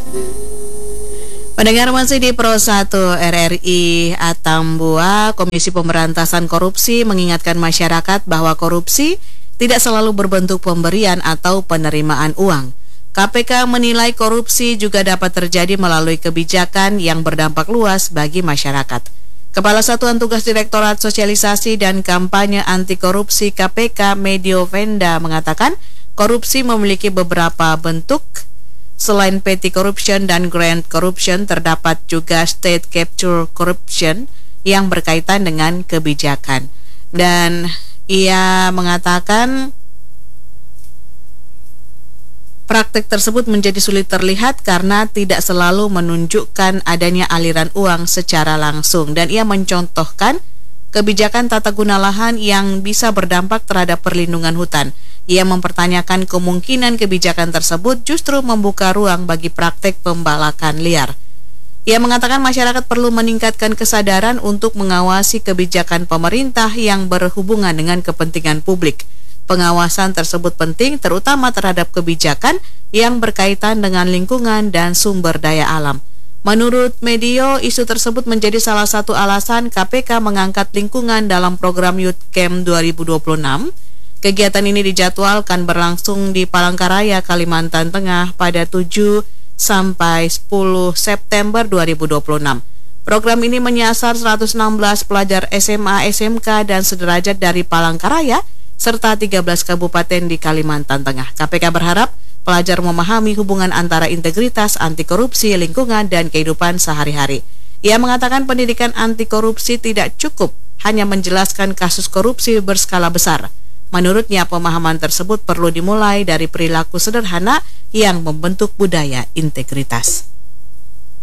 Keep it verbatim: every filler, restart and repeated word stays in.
Pendengar masih di Pro satu R R I Atambua, Komisi Pemberantasan Korupsi mengingatkan masyarakat bahwa korupsi tidak selalu berbentuk pemberian atau penerimaan uang. K P K menilai korupsi juga dapat terjadi melalui kebijakan yang berdampak luas bagi masyarakat. Kepala Satuan Tugas Direktorat Sosialisasi dan Kampanye Anti Korupsi K P K Medio Venda mengatakan korupsi memiliki beberapa bentuk. Selain petty corruption dan grand corruption, terdapat juga state capture corruption yang berkaitan dengan kebijakan. Dan ia mengatakan praktik tersebut menjadi sulit terlihat karena tidak selalu menunjukkan adanya aliran uang secara langsung. Dan ia mencontohkan kebijakan tata guna lahan yang bisa berdampak terhadap perlindungan hutan. Ia mempertanyakan kemungkinan kebijakan tersebut justru membuka ruang bagi praktek pembalakan liar. Ia mengatakan masyarakat perlu meningkatkan kesadaran untuk mengawasi kebijakan pemerintah yang berhubungan dengan kepentingan publik. Pengawasan tersebut penting terutama terhadap kebijakan yang berkaitan dengan lingkungan dan sumber daya alam. Menurut Medio, isu tersebut menjadi salah satu alasan K P K mengangkat lingkungan dalam program Youth Camp dua ribu dua puluh enam. Kegiatan ini dijadwalkan berlangsung di Palangkaraya, Kalimantan Tengah pada tujuh sampai sepuluh September dua ribu dua puluh enam. Program ini menyasar seratus enam belas pelajar S M A, S M K dan sederajat dari Palangkaraya serta tiga belas kabupaten di Kalimantan Tengah. K P K berharap pelajar memahami hubungan antara integritas, anti korupsi, lingkungan, dan kehidupan sehari-hari. Ia mengatakan pendidikan anti korupsi tidak cukup hanya menjelaskan kasus korupsi berskala besar. Menurutnya, pemahaman tersebut perlu dimulai dari perilaku sederhana yang membentuk budaya integritas.